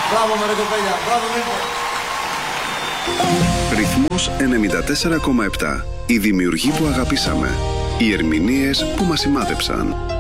Μπράβο με ρε κοπέλια, μπράβο Νίκο. Ρυθμός 94,7. Οι δημιουργοί που αγαπήσαμε. Οι ερμηνείες που μας σημάδεψαν.